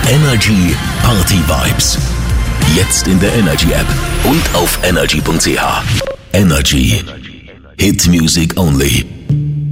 Energy Party Vibes. Jetzt in der Energy App und auf energy.ch. Energy. Hit Music Only.